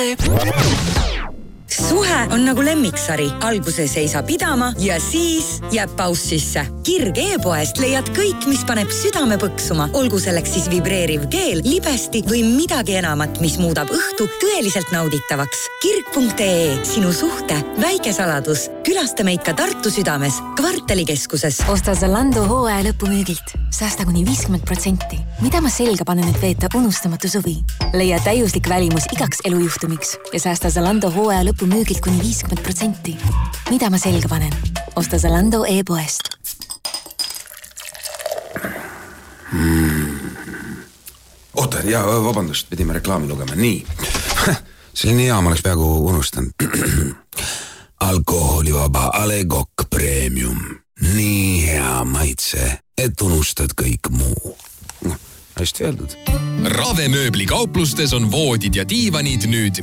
Suhe on nagu lemmiksari. Alguses ei saa pidama ja siis jääb paus sisse. Kirg e-poest leiad kõik, mis paneb südame põksuma. Olgu selleks siis vibreeriv keel, libesti või midagi enamat, mis muudab õhtu tõeliselt nauditavaks. Kirg.ee, sinu suhte väike saladus. Külasta meid ka Tartu südames, Kvartalikeskuses. Osta Zalando hooaja lõpumüügilt. Säästa kuni 50%. Mida ma selga panen, et veeta unustamatu suvi? Leia täiuslik välimus igaks elujuhtumiks ja säästa Zalando hooaja lõpumüügilt kuni 50%. Mida ma selga panen? Osta Zalando e-poest. Oota, ja vabandust, pidime reklaami lugema. Nii, selline hea, ma oleks peaaegu unustanud. Alkoholivaba Ale Kokk Premium. Nii hea maitse, et unustad kõik muu. Hästi öeldud. Ravemööbli kauplustes on voodid ja diivanid nüüd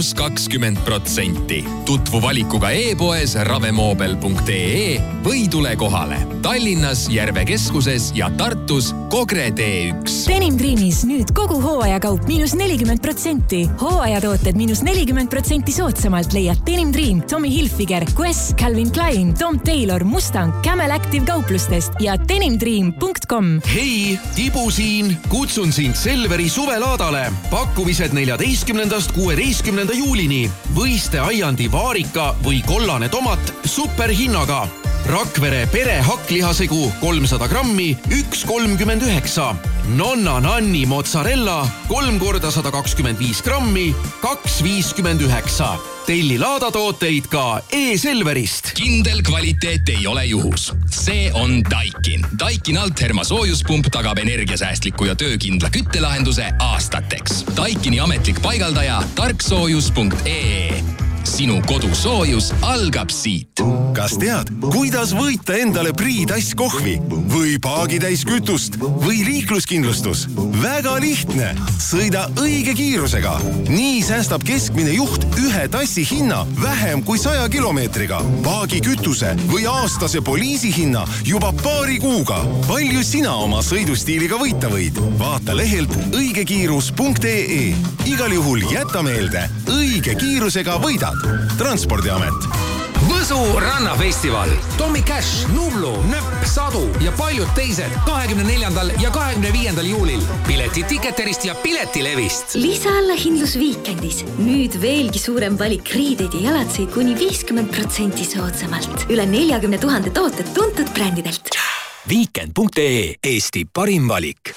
-20%. Tutvu valikuga e-poes ravemoobel.ee või tule kohale. Tallinnas, Järve keskuses ja Tartus Kogre T1. Denim Dreamis nüüd kogu hooajakaup -40%. Hooajatooted -40% soodsamalt leiad Denim Dream, Tommy Hilfiger, Quest, Calvin Klein, Tom Taylor, Mustang, Camel Active kauplustest ja denimdream.com. Hei, Tibu siin. Kutsun sind Selveri suvelaadale. Pakkumised 14.–16. juulini. Võiste aiandi vaarika või kollane tomat superhinnaga. Rakvere pere hakklihasegu 300 grammi 1,39. Nonna Nanni mozzarella 3x125 grammi 2,59. Telli laadatooteid ka e-Selverist. Kindel kvaliteet ei ole juhus. See on Daikin. Daikin Altherma soojuspump tagab energiasäästliku ja töökindla küttelahenduse aastateks. Daikini ametlik paigaldaja tarksoojus.ee. Sinu kodusoojus algab siit. Kas tead, kuidas võita endale priitass kohvi või paagitäis kütust või liikluskindlustus? Väga lihtne. Sõida õige kiirusega. Nii säästab keskmine juht ühe tassi hinna vähem kui 100 kilomeetriga. Paagi kütuse või aastase poliisi hinna juba paari kuuga. Palju sina oma sõidustiiliga võita võid? Vaata lehelt õigekiirus.ee. Igal juhul jäta meelde, õige kiirusega võidad. Transpordiamet. Võsu rannafestival. Tommy Cash, Nublu, Nöpp, Sadu ja paljud teised 24. ja 25. juulil. Piletid Ticketerist ja Piletilevist. Lisaallahindlus Viikendis. Nüüd veelgi suurem valik riideid ja jalatseid kuni 50% soodsamalt. Üle 40 000 tooted tuntud brändidelt. Weekend.ee, Eesti parim valik.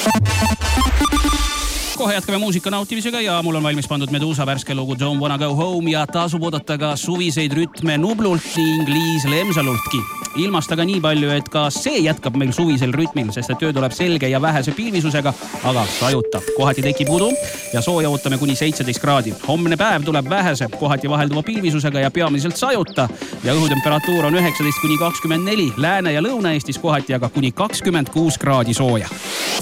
Kohe jätkame muusika nautimisega ja mul on valmis pandud Medusa värske lugu Don't Wanna Go Home ja tasub oodata ka suviseid rütme Nublult ning Liis Lemsalultki. Ilmast aga nii palju, et ka see jätkab meil suvisel rütmil, sest et töö tuleb selge ja vähese pilvisusega, aga sajuta. Kohati tekib udu ja sooja ootame kuni 17 kraadi. Homne päev tuleb vähese, kohati vahelduva pilvisusega ja peamiselt sajuta ja õhutemperatuur on 19–24, Lääne- ja Lõuna-Eestis kohati aga kuni 26 kraadi sooja.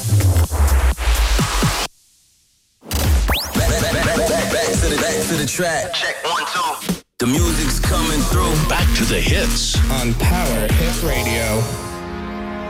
To the track. Check 1, 2. The music's coming through. Back to the hits on Power Hit Radio.